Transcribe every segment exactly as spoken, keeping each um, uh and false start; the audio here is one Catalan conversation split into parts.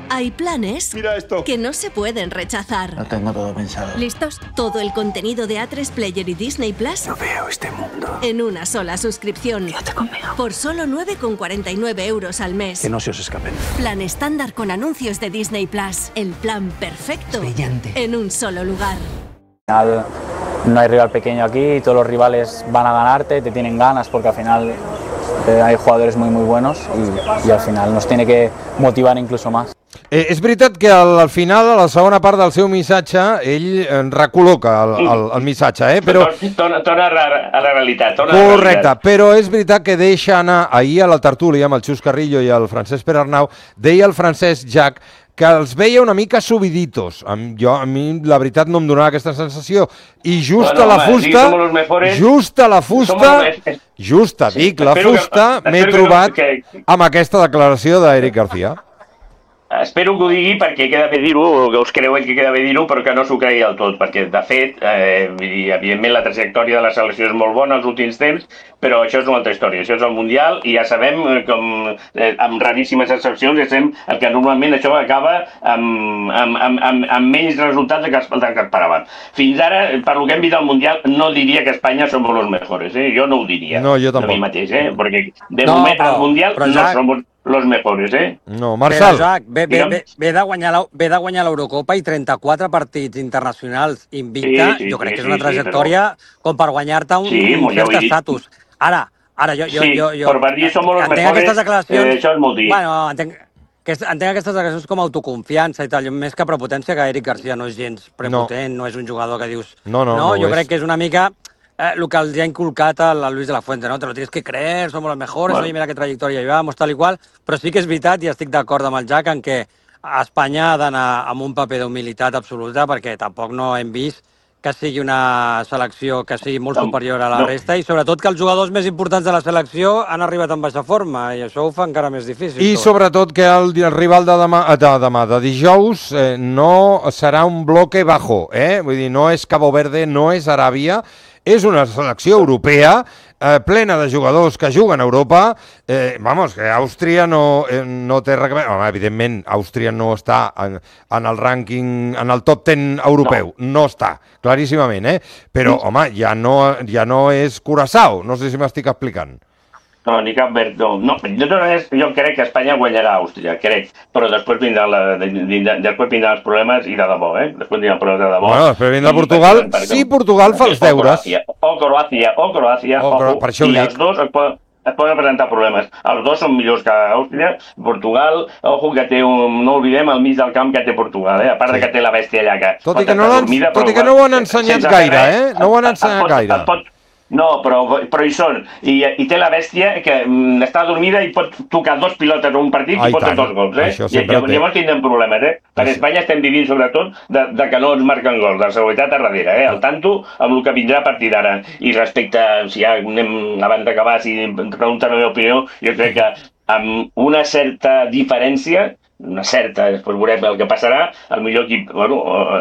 Hay planes Mira esto. que no se pueden rechazar. Lo tengo todo pensado. ¿Listos? Todo el contenido de A tres Player y Disney Plus No veo este mundo. en una sola suscripción. Quédate conmigo. Por solo nueve con cuarenta y nueve euros al mes. Que no se os escapen. Plan estándar con anuncios de Disney Plus. El plan perfecto. Brillante. En un solo lugar. Al final no hay rival pequeño aquí, todos los rivales van a ganarte, te tienen ganas porque al final eh, hay jugadores muy muy buenos y, y al final nos tiene que motivar incluso más. Eh, és veritat que al, al final, a la segona part del seu missatge, ell eh, recol·loca el, el, el missatge, eh? Però... Torna, torna a la realitat. Torna Correcte, a la realitat. però és veritat que deixa anar, ahir a la tertúlia amb el Xus Carrillo i el Francesc Perarnau, deia el Francesc Jac que els veia una mica subiditos. A, jo, a mi, la veritat, no em donava aquesta sensació. I just bueno, a la home, fusta, sí, mejores, just a la fusta, just a dic, la fusta, m'he trobat que, que... amb aquesta declaració d'Eric García. Espero que ho digui perquè queda bé dir-ho, o que us creu ell que queda bé dir-ho, però que no s'ho cregui del tot, perquè, de fet, eh, evidentment la trajectòria de la selecció és molt bona els últims temps, però això és una altra història, això és el Mundial, i ja sabem, com, eh, amb raríssimes excepcions, ja sabem que normalment això acaba amb, amb, amb, amb, amb menys resultats del que, del que esperàvem. Fins ara, per lo que hem vist al Mundial, no diria que Espanya som los mejores, eh? Jo no ho diria. No, jo tampoc. De mi mateix, eh? Perquè de no, moment però, al Mundial però, no Jack, som los mejores, eh? No, Marçal. Però, Jack, ve, ve, ve, ve de guanyar la, ve de guanyar l'Eurocopa i trenta-quatre partits internacionals invicta, sí, sí, jo crec sí, que és una sí, trajectòria però... com per guanyar-te un, sí, un ja cert estatus. Ara, ara jo, jo, sí, jo, jo però per dir som los entenc mejores, aquestes declaracions, eh, això és molt dir. Bueno, entenc, que entenc aquestes declaracions com autoconfiança i tal, més que prepotència, que Eric Garcia no és gens prepotent, no, no és un jugador que dius... No, no, no, no jo és. crec que és una mica... Eh, el que els ha inculcat a la Luis de la Fuente, ¿no? Te lo tienes que creer, somos los mejores, bueno. Oye, mira qué trayectoria llevamos, tal i qual, però sí que és veritat, i estic d'acord amb el Jack, en què Espanya ha d'anar amb un paper d'humilitat absoluta, perquè tampoc no hem vist que sigui una selecció que sigui molt superior a la no. resta, i sobretot que els jugadors més importants de la selecció han arribat en baixa forma, i això ho fa encara més difícil. I tot. sobretot que el, el rival de demà, de demà, de dijous, eh, no serà un bloque bajo, eh? Vull dir, no és Cabo Verde, no és Aràbia, és una selecció europea eh, plena de jugadors que juguen a Europa. Eh, vamos, que Àustria no, eh, no té res... Home, evidentment, Àustria no està en, en el rànquing, en el top deu europeu. No, no està, claríssimament, eh? Però, home, ja no, ja no és Curaçao. No sé si m'estic explicant. No, ni cap verd, no. no. Jo crec que Espanya guanyarà Àustria, crec. Però després vindran, la, després vindran els problemes i de debò, eh? Després vindran els problemes de debò. Bueno, després vindrà Portugal. Per, per, per, sí, Portugal fa els deures. O Croàcia, o Croàcia, o Croàcia, per això i els dos es poden, es poden presentar problemes. Els dos són millors que Àustria. Portugal, ojo, que té un... No oblidem el mig del camp que té Portugal, eh? A part sí. de que té la bèstia allà. Que tot i que no, dormida, tot i que no ho han ensenyat gaire, eh? No ho han ensenyat gaire. No, però, però hi són. I, I té la bèstia que mm, està dormida i pot tocar dos pilotes en un partit i pot fer dos gols, eh? I llavors tindrem problemes, eh? Per Espanya estem vivint sobretot de, de que no ens marquen gols, de seguretat a darrere, eh? Al tanto amb el que vindrà a partir d'ara. I respecte, si ja anem abans d'acabar, si pregunten la meva opinió, jo crec que amb una certa diferència, una certa, després veurem el que passarà, el millor equip, bueno,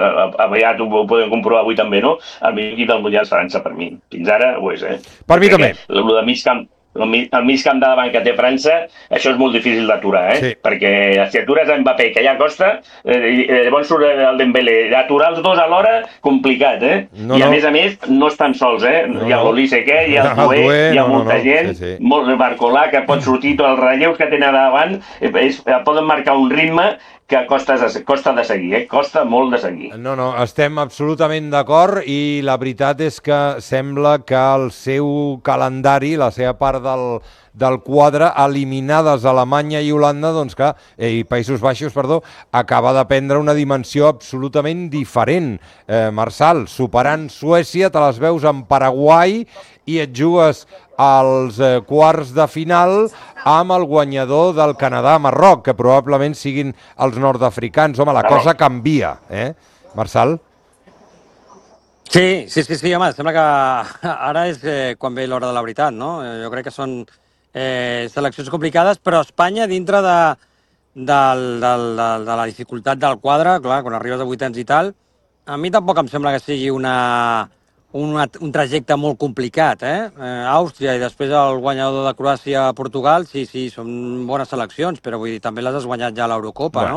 aviat ho podem comprovar avui també, no? El millor equip del Mundial és França, per mi. Fins ara ho és, eh? Per mi també. El de mig camp, el mig camp de davant que té França, això és molt difícil d'aturar, eh? Sí. Perquè si atures a Mbappé, que ja costa, eh, llavors surt el Dembélé. Aturar els dos alhora, complicat, eh? No, I a no. més a més, no estan sols, eh? No, hi ha l'Olise, que hi ha el no, Doué, hi ha no, molta no, no. gent, sí, sí. molt Barcolà, que pot sortir, tots els relleus que tenen davant, és, poden marcar un ritme que costa, costa de seguir, eh? Costa molt de seguir. No, no, estem absolutament d'acord i la veritat és que sembla que el seu calendari, la seva part del, del quadre, eliminades Alemanya i Holanda, doncs que, eh, i Països Baixos, perdó, acaba de prendre una dimensió absolutament diferent. Eh, Marçal, superant Suècia, te les veus en Paraguai i et jugues als eh, quarts de final amb el guanyador del Canadà-Marroc, que probablement siguin els nord-africans. Home, la cosa canvia, eh, Marçal? Sí, sí, sí, sí, home, sembla que ara és eh, quan ve l'hora de la veritat, no? Jo crec que són eh, seleccions complicades, però Espanya, dintre de, del, del, del, de la dificultat del quadre, clar, quan arribes a vuitens i tal, a mi tampoc em sembla que sigui una... Un, un trajecte molt complicat, eh? eh? Àustria i després el guanyador de Croàcia a Portugal, sí, sí, són bones seleccions, però vull dir, també les has guanyat ja a l'Eurocopa, bueno. no?